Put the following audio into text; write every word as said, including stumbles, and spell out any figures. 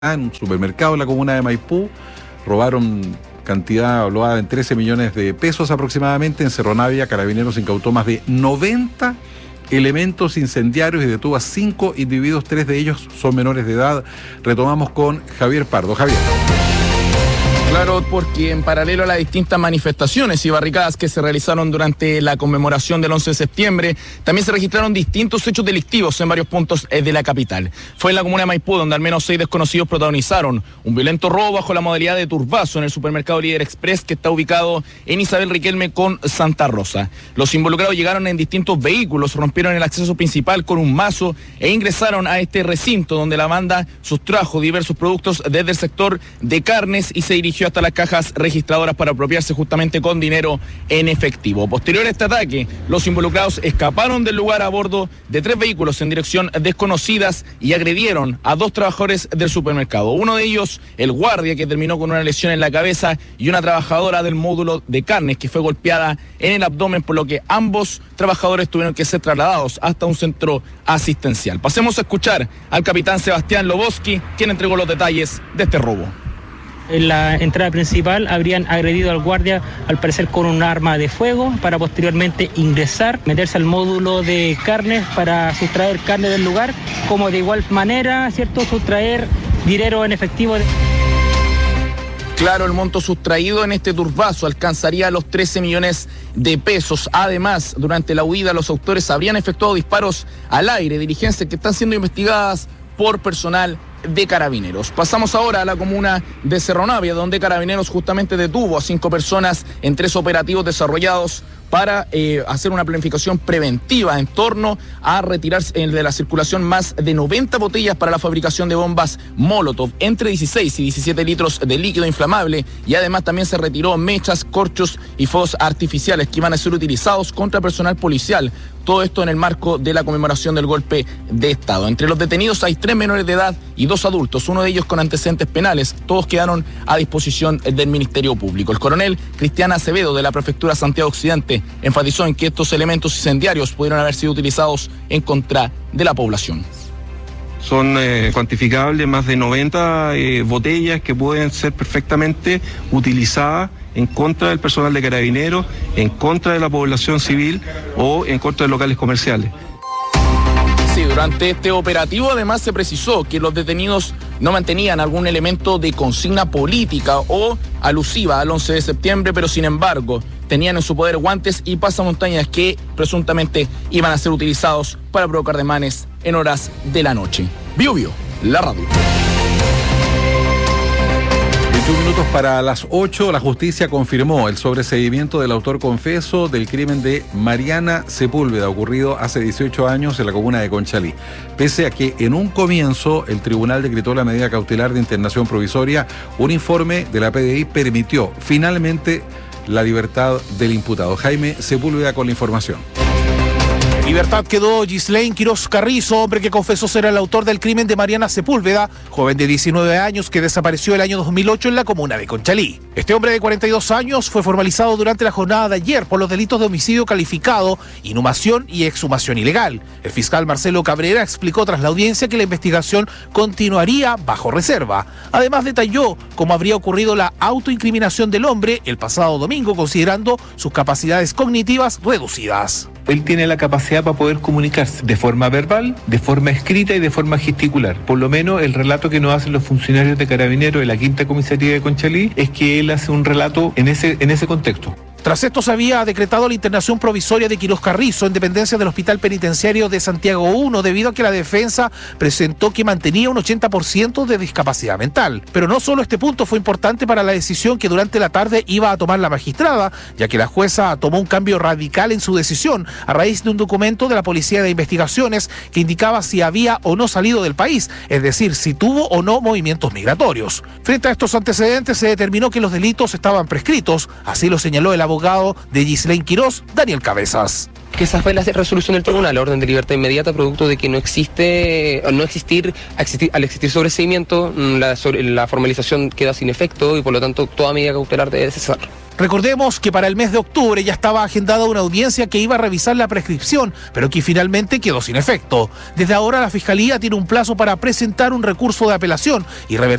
en un supermercado en la comuna de Maipú, robaron cantidad hablada en trece millones de pesos aproximadamente. En Cerro Navia, Carabineros incautó más de noventa elementos incendiarios y detuvo a cinco individuos, tres de ellos son menores de edad. Retomamos con Javier Pardo. Javier. Claro, porque en paralelo a las distintas manifestaciones y barricadas que se realizaron durante la conmemoración del once de septiembre, también se registraron distintos hechos delictivos en varios puntos de la capital. Fue en la comuna de Maipú donde al menos seis desconocidos protagonizaron un violento robo bajo la modalidad de turbazo en el supermercado Líder Express que está ubicado en Isabel Riquelme con Santa Rosa. Los involucrados llegaron en distintos vehículos, rompieron el acceso principal con un mazo e ingresaron a este recinto donde la banda sustrajo diversos productos desde el sector de carnes y se dirigió hasta las cajas registradoras para apropiarse justamente con dinero en efectivo. Posterior a este ataque, los involucrados escaparon del lugar a bordo de tres vehículos en dirección desconocidas y agredieron a dos trabajadores del supermercado. Uno de ellos, el guardia, que terminó con una lesión en la cabeza, y una trabajadora del módulo de carnes que fue golpeada en el abdomen, por lo que ambos trabajadores tuvieron que ser trasladados hasta un centro asistencial. Pasemos a escuchar al capitán Sebastián Loboski, quien entregó los detalles de este robo. En la entrada principal habrían agredido al guardia, al parecer con un arma de fuego, para posteriormente ingresar, meterse al módulo de carnes para sustraer carne del lugar, como de igual manera, ¿cierto?, sustraer dinero en efectivo. Claro, el monto sustraído en este turbazo alcanzaría los trece millones de pesos. Además, durante la huida, los autores habrían efectuado disparos al aire, diligencias que están siendo investigadas por personal de Carabineros. Pasamos ahora a la comuna de Cerro Navia, donde Carabineros justamente detuvo a cinco personas en tres operativos desarrollados para eh, hacer una planificación preventiva en torno a retirarse de la circulación más de noventa botellas para la fabricación de bombas Molotov, entre dieciséis y diecisiete litros de líquido inflamable, y además también se retiró mechas, corchos y fuegos artificiales que iban a ser utilizados contra personal policial. Todo esto en el marco de la conmemoración del golpe de Estado. Entre los detenidos hay tres menores de edad y dos adultos, uno de ellos con antecedentes penales. Todos quedaron a disposición del Ministerio Público. El coronel Cristian Acevedo, de la Prefectura Santiago Occidente, enfatizó en que estos elementos incendiarios pudieron haber sido utilizados en contra de la población. Son eh, cuantificables más de noventa eh, botellas que pueden ser perfectamente utilizadas en contra del personal de Carabineros, en contra de la población civil o en contra de locales comerciales. Sí, durante este operativo además se precisó que los detenidos no mantenían algún elemento de consigna política o alusiva al once de septiembre, pero sin embargo tenían en su poder guantes y pasamontañas que presuntamente iban a ser utilizados para provocar desmanes en horas de la noche. Bio Bio, la radio. veintiún minutos para las ocho, la justicia confirmó el sobreseimiento del autor confeso del crimen de Mariana Sepúlveda, ocurrido hace dieciocho años en la comuna de Conchalí. Pese a que en un comienzo el tribunal decretó la medida cautelar de internación provisoria, un informe de la P D I permitió finalmente la libertad del imputado. Jaime Sepúlveda con la información. En libertad quedó Ghislaine Quiroz Carrizo, hombre que confesó ser el autor del crimen de Mariana Sepúlveda, joven de diecinueve años que desapareció el año dos mil ocho en la comuna de Conchalí. Este hombre de cuarenta y dos años fue formalizado durante la jornada de ayer por los delitos de homicidio calificado, inhumación y exhumación ilegal. El fiscal Marcelo Cabrera explicó tras la audiencia que la investigación continuaría bajo reserva. Además detalló cómo habría ocurrido la autoincriminación del hombre el pasado domingo, considerando sus capacidades cognitivas reducidas. Él tiene la capacidad para poder comunicarse de forma verbal, de forma escrita y de forma gesticular. Por lo menos el relato que nos hacen los funcionarios de Carabineros de la Quinta Comisaría de Conchalí es que él hace un relato en ese, en ese contexto. Tras esto se había decretado la internación provisoria de Quiroz Carrizo en dependencia del Hospital Penitenciario de Santiago uno, debido a que la defensa presentó que mantenía un ochenta por ciento de discapacidad mental. Pero no solo este punto fue importante para la decisión que durante la tarde iba a tomar la magistrada, ya que la jueza tomó un cambio radical en su decisión a raíz de un documento de la Policía de Investigaciones que indicaba si había o no salido del país, es decir, si tuvo o no movimientos migratorios. Frente a estos antecedentes se determinó que los delitos estaban prescritos, así lo señaló el abogado de Ghislaine Quiroz, Daniel Cabezas. Que esa fue la resolución del tribunal, la orden de libertad inmediata, producto de que no existe, no existir, existir al existir sobreseimiento, la, sobre, la formalización queda sin efecto y por lo tanto toda medida cautelar debe cesar. Recordemos que para el mes de octubre ya estaba agendada una audiencia que iba a revisar la prescripción, pero que finalmente quedó sin efecto. Desde ahora la Fiscalía tiene un plazo para presentar un recurso de apelación y revertir